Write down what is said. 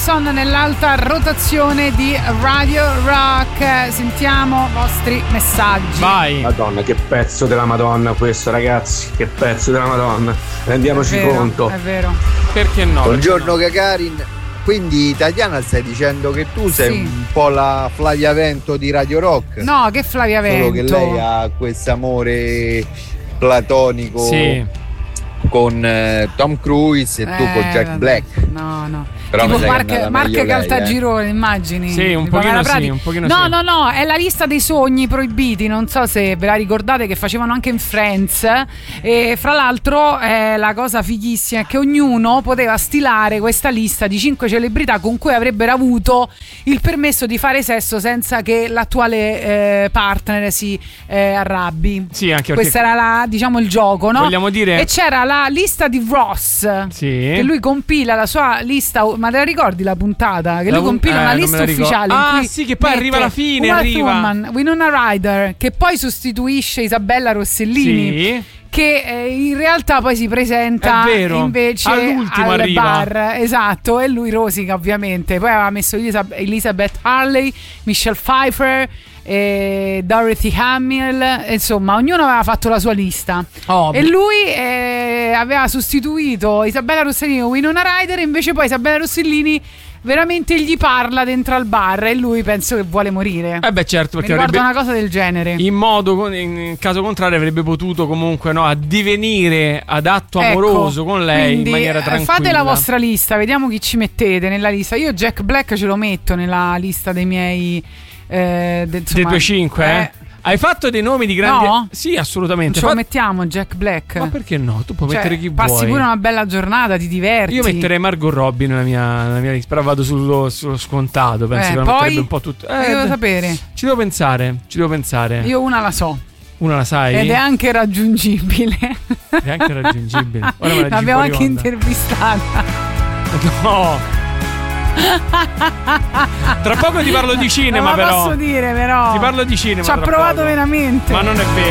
Johnson nell'alta rotazione di Radio Rock. Sentiamo i vostri messaggi. Vai. Madonna, che pezzo della Madonna questo, ragazzi, che pezzo della Madonna. Rendiamoci conto. È vero. Perché no? Buongiorno Gagarin. Quindi Tatiana stai dicendo che tu sei un po' la Flavia Vento di Radio Rock? No, che Flavia Vento. Solo che lei ha questo amore platonico con Tom Cruise e tu con Jack Black. No. Però tipo Marche Caltagirone, immagini? Sì, un pochino sì. No, è la lista dei sogni proibiti, non so se ve la ricordate, che facevano anche in Friends. E fra l'altro la cosa fighissima è che ognuno poteva stilare questa lista di 5 celebrità con cui avrebbero avuto il permesso di fare sesso senza che l'attuale partner si arrabbi. Sì, anche questo era il gioco, no? Vogliamo dire... E c'era la lista di Ross, che lui compila la sua lista. Ma te la ricordi la puntata? Che lui compila una lista ufficiale. Sì, che poi arriva alla fine. Winona Ryder, che poi sostituisce Isabella Rossellini. Che in realtà poi si presenta invece all'ultimo al arriva. bar, esatto, e lui rosica ovviamente. Poi aveva messo Elizabeth Hurley, Michelle Pfeiffer, Dorothy Hamill, insomma ognuno aveva fatto la sua lista e lui aveva sostituito Isabella Rossellini con Winona Ryder, invece poi Isabella Rossellini veramente gli parla dentro al bar e lui penso che vuole morire. Certo, perché guarda una cosa del genere. In caso contrario avrebbe potuto comunque addivenire ad atto amoroso con lei, quindi, in maniera tranquilla. Fate la vostra lista, vediamo chi ci mettete nella lista. Io Jack Black ce lo metto nella lista dei miei dei tuoi 5, Hai fatto dei nomi di grandi... No? Sì, assolutamente. Ce lo mettiamo Jack Black. Ma perché no? Tu puoi mettere chi passi vuoi. Passi pure una bella giornata, ti diverti. Io metterei Margot Robbie nella mia lista, però vado sullo scontato. Penso che la metterebbe un po' tutto. Devo sapere. Ci devo pensare. Io una la so. Una la sai? Ed è anche raggiungibile. È anche raggiungibile. Ora me la l'abbiamo anche intervistata. No. Tra poco ti parlo di cinema, non però. Posso dire, però. Ti parlo di cinema. Ci ha provato veramente. Ma non è vero.